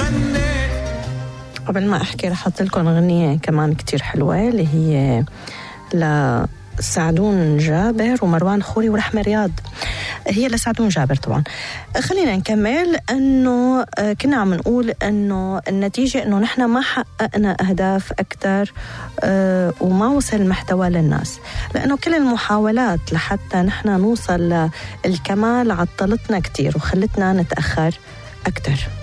قبل ما أحكي رح أحط لكم أغنية كمان كتير حلوة اللي هي لسعدون جابر ومروان خوري ورحمة رياض. هي لسعدون جابر طبعا. خلينا نكمل أنه كنا عم نقول أنه النتيجة أنه نحن ما حققنا أهداف أكتر وما وصل المحتوى للناس، لأنه كل المحاولات لحتى نحن نوصل للكمال عطلتنا كتير وخلتنا نتأخر أكتر.